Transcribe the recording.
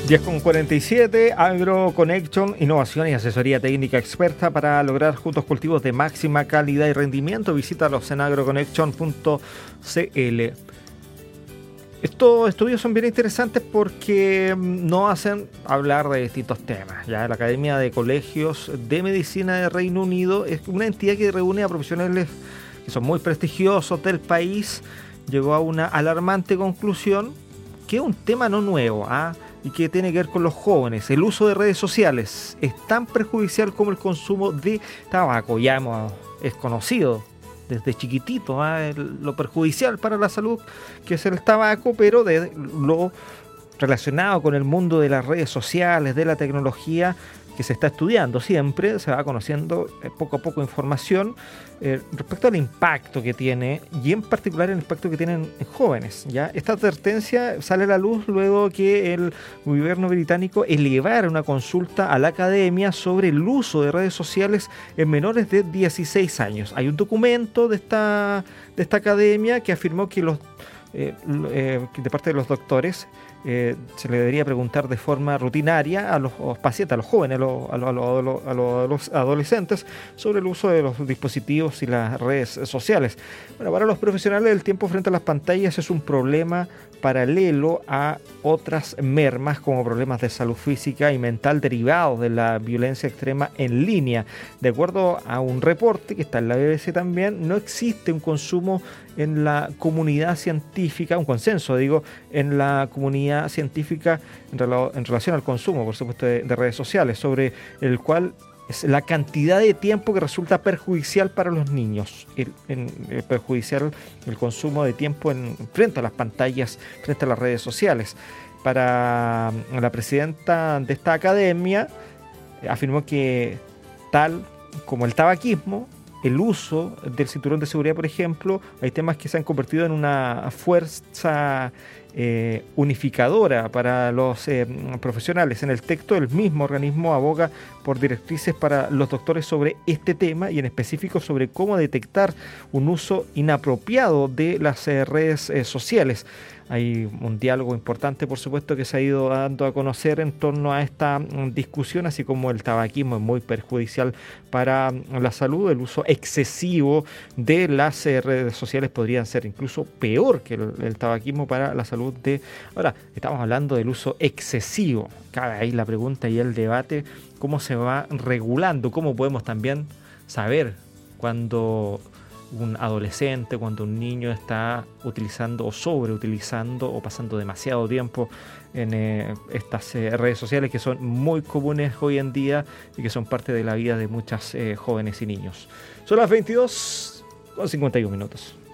10:47, AgroConnection, innovación y asesoría técnica experta para lograr juntos cultivos de máxima calidad y rendimiento. Visítalos en agroconnection.cl. Estos estudios son bien interesantes porque nos hacen hablar de distintos temas. Ya la Academia de Colegios de Medicina de Reino Unido es una entidad que reúne a profesionales que son muy prestigiosos del país. Llegó a una alarmante conclusión que es un tema no nuevo, y que tiene que ver con los jóvenes. El uso de redes sociales es tan perjudicial como el consumo de tabaco. Es conocido desde chiquitito lo perjudicial para la salud que es el tabaco, pero de lo relacionado con el mundo de las redes sociales, de la tecnología, que se está estudiando siempre, se va conociendo poco a poco información respecto al impacto que tiene, y en particular el impacto que tienen en jóvenes. ¿Ya? Esta advertencia sale a la luz luego que el gobierno británico elevara una consulta a la academia sobre el uso de redes sociales en menores de 16 años. Hay un documento de esta academia que afirmó que de parte de los doctores se le debería preguntar de forma rutinaria a los pacientes, a los jóvenes, a los adolescentes, sobre el uso de los dispositivos y las redes sociales. Bueno, para los profesionales, el tiempo frente a las pantallas es un problema paralelo a otras mermas como problemas de salud física y mental derivados de la violencia extrema en línea. De acuerdo a un reporte que está en la BBC también, no existe un consumo en la comunidad científica, un consenso, en la comunidad científica en relación al consumo, por supuesto, de redes sociales, sobre el cual es la cantidad de tiempo que resulta perjudicial para los niños, perjudicial el consumo de tiempo frente a las pantallas, frente a las redes sociales. Para la presidenta de esta academia, afirmó que tal como el tabaquismo, el uso del cinturón de seguridad, por ejemplo, hay temas que se han convertido en una fuerza unificadora para los profesionales. En el texto, el mismo organismo aboga por directrices para los doctores sobre este tema y en específico sobre cómo detectar un uso inapropiado de las redes sociales. Hay un diálogo importante, por supuesto, que se ha ido dando a conocer en torno a esta discusión, así como el tabaquismo es muy perjudicial para la salud. El uso excesivo de las redes sociales podría ser incluso peor que el tabaquismo para la salud Ahora, estamos hablando del uso excesivo. Cabe ahí la pregunta y el debate, ¿cómo se va regulando? ¿Cómo podemos también saber cuando un adolescente, cuando un niño está utilizando o sobreutilizando o pasando demasiado tiempo en estas redes sociales que son muy comunes hoy en día y que son parte de la vida de muchas jóvenes y niños? Son las 22:51.